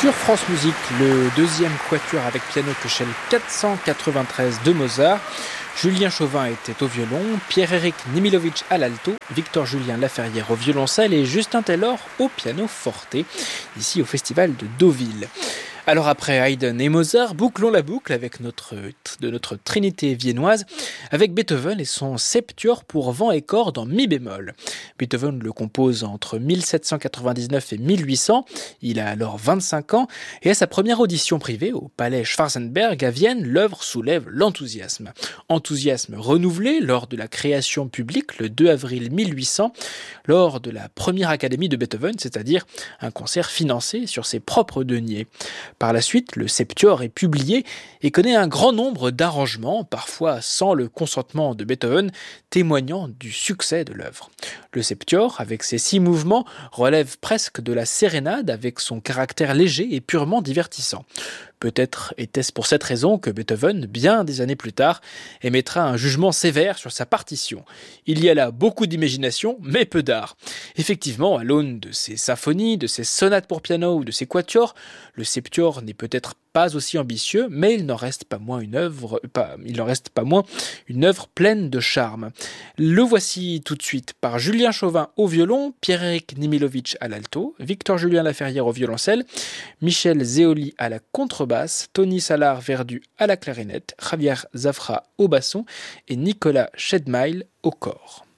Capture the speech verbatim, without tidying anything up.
Sur France Musique, le deuxième quatuor avec piano Köchel quatre cent quatre-vingt-treize de Mozart. Julien Chauvin était au violon, Pierre-Éric Nemilovitch à l'alto, Victor-Julien Laferrière au violoncelle et Justin Taylor au piano forte, ici au festival de Deauville. Alors après Haydn et Mozart, bouclons la boucle avec notre, de notre trinité viennoise, avec Beethoven et son septuor pour vent et cordes en mi bémol. Beethoven le compose entre mille sept cent quatre-vingt-dix-neuf et mille huit cents, il a alors vingt-cinq ans, et à sa première audition privée au palais Schwarzenberg à Vienne, l'œuvre soulève l'enthousiasme. Enthousiasme renouvelé lors de la création publique le deux avril mille huit cents, lors de la première académie de Beethoven, c'est-à-dire un concert financé sur ses propres deniers. Par la suite, le septuor est publié et connaît un grand nombre d'arrangements, parfois sans le consentement de Beethoven, témoignant du succès de l'œuvre. Le septuor, avec ses six mouvements, relève presque de la sérénade avec son caractère léger et purement divertissant. Peut-être était-ce pour cette raison que Beethoven, bien des années plus tard, émettra un jugement sévère sur sa partition. Il y a là beaucoup d'imagination, mais peu d'art. Effectivement, à l'aune de ses symphonies, de ses sonates pour piano ou de ses quatuors, le septuor n'est peut-être pas aussi ambitieux, mais il n'en reste pas moins une œuvre, pas, il n'en reste pas moins une œuvre pleine de charme. Le voici tout de suite par Julien Chauvin au violon, Pierre-Éric Nemilovitch à l'alto, Victor-Julien Laferrière au violoncelle, Michel Zéoli à la contrebasse, Tony Salard-Verdu à la clarinette, Javier Zafra au basson et Nicolas Schedmail au cor.